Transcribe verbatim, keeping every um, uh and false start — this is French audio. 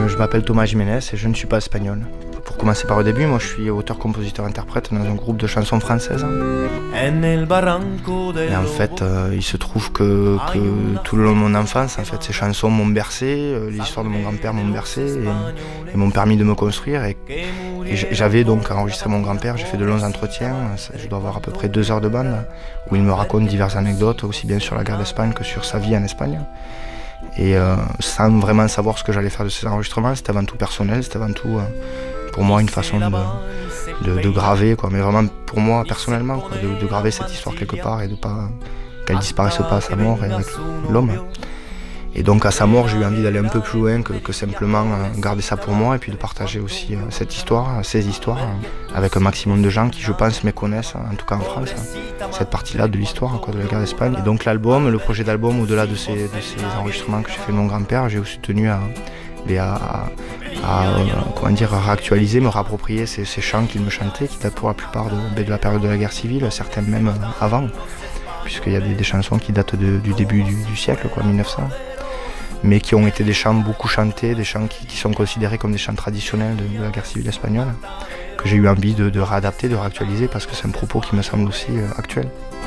Euh, je m'appelle Thomas Jiménez et je ne suis pas espagnol. Pour commencer par le début, moi je suis auteur-compositeur-interprète dans un groupe de chansons françaises. Et en fait, euh, il se trouve que, que tout le long de mon enfance, en fait, ces chansons m'ont bercé, euh, l'histoire de mon grand-père m'ont bercé et, et m'ont permis de me construire. Et, et j'avais donc enregistré mon grand-père, j'ai fait de longs entretiens, je dois avoir à peu près deux heures de bande, où il me raconte diverses anecdotes, aussi bien sur la guerre d'Espagne que sur sa vie en Espagne. Et euh, sans vraiment savoir ce que j'allais faire de ces enregistrements, c'était avant tout personnel, c'était avant tout euh, pour moi une façon de, de, de graver, quoi, mais vraiment pour moi personnellement, quoi, de, de graver cette histoire quelque part et de pas qu'elle disparaisse pas à sa mort et avec l'homme. Et donc à sa mort, j'ai eu envie d'aller un peu plus loin que, que simplement euh, garder ça pour moi et puis de partager aussi euh, cette histoire, ces histoires, euh, avec un maximum de gens qui, je pense, méconnaissent, en tout cas en France, hein, cette partie-là de l'histoire, quoi, de la guerre d'Espagne. Et donc l'album, le projet d'album, au-delà de ces, de ces enregistrements que j'ai fait de mon grand-père, j'ai aussi tenu à, à, à, à euh, comment dire, réactualiser, me réapproprier ces, ces chants qu'il me chantait, qui datent pour la plupart de, de la période de la guerre civile, certains même avant, puisqu'il y a des, des chansons qui datent de, du début du, du siècle, quoi, mille neuf cents. Mais qui ont été des chants beaucoup chantés, des chants qui, qui sont considérés comme des chants traditionnels de, de la guerre civile espagnole, que j'ai eu envie de, de réadapter, de réactualiser, parce que c'est un propos qui me semble aussi euh, actuel.